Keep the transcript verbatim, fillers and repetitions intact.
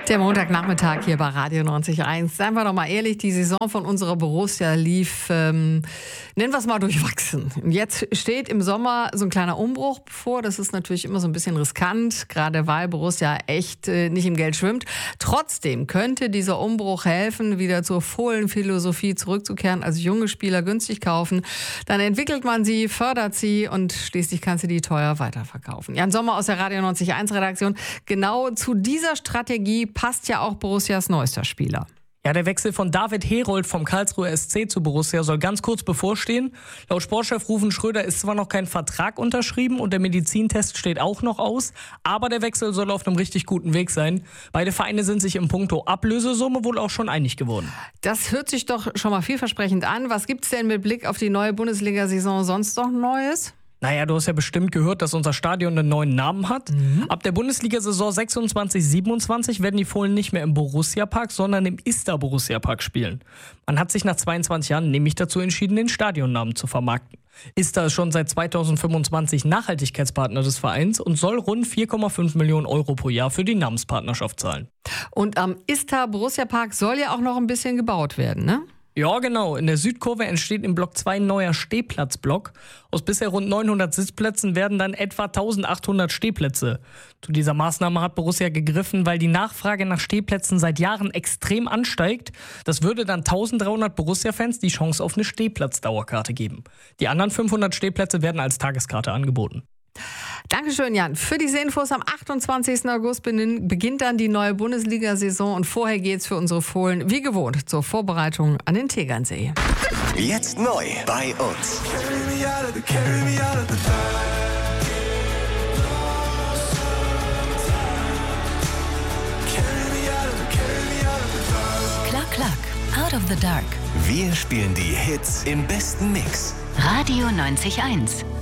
Der Montagnachmittag hier bei Radio neunzig Komma eins. Seien wir doch mal ehrlich, die Saison von unserer Borussia lief, ähm, nennen wir es mal, durchwachsen. Und jetzt steht im Sommer so ein kleiner Umbruch bevor. Das ist natürlich immer so ein bisschen riskant, gerade weil Borussia echt äh, nicht im Geld schwimmt. Trotzdem könnte dieser Umbruch helfen, wieder zur Fohlenphilosophie zurückzukehren, also junge Spieler günstig kaufen. Dann entwickelt man sie, fördert sie und schließlich kannst du die teuer weiterverkaufen. Jan Sommer aus der Radio neunzig Komma eins Redaktion. Genau zu dieser Strategie passt ja auch Borussias neuester Spieler. Ja, der Wechsel von David Herold vom Karlsruher S C zu Borussia soll ganz kurz bevorstehen. Laut Sportchef Ruven Schröder ist zwar noch kein Vertrag unterschrieben und der Medizintest steht auch noch aus, aber der Wechsel soll auf einem richtig guten Weg sein. Beide Vereine sind sich im Punkto Ablösesumme wohl auch schon einig geworden. Das hört sich doch schon mal vielversprechend an. Was gibt's denn mit Blick auf die neue Bundesliga-Saison sonst noch Neues? Naja, du hast ja bestimmt gehört, dass unser Stadion einen neuen Namen hat. Mhm. Ab der Bundesliga-Saison sechsundzwanzig siebenundzwanzig werden die Fohlen nicht mehr im Borussia-Park, sondern im Ista-Borussia-Park spielen. Man hat sich nach zweiundzwanzig Jahren nämlich dazu entschieden, den Stadionnamen zu vermarkten. Ista ist schon seit zweitausendfünfundzwanzig Nachhaltigkeitspartner des Vereins und soll rund vier Komma fünf Millionen Euro pro Jahr für die Namenspartnerschaft zahlen. Und am Ista-Borussia-Park soll ja auch noch ein bisschen gebaut werden, ne? Ja, genau. In der Südkurve entsteht im Block zwei ein neuer Stehplatzblock. Aus bisher rund neunhundert Sitzplätzen werden dann etwa eintausendachthundert Stehplätze. Zu dieser Maßnahme hat Borussia gegriffen, weil die Nachfrage nach Stehplätzen seit Jahren extrem ansteigt. Das würde dann eintausenddreihundert Borussia-Fans die Chance auf eine Stehplatzdauerkarte geben. Die anderen fünfhundert Stehplätze werden als Tageskarte angeboten. Dankeschön, Jan. Für diese Infos am achtundzwanzigsten August beginnt dann die neue Bundesliga-Saison und vorher geht's für unsere Fohlen wie gewohnt zur Vorbereitung an den Tegernsee. Jetzt neu bei uns. Klack, klack, out of the dark. Wir spielen die Hits im besten Mix. Radio neunzig Komma eins.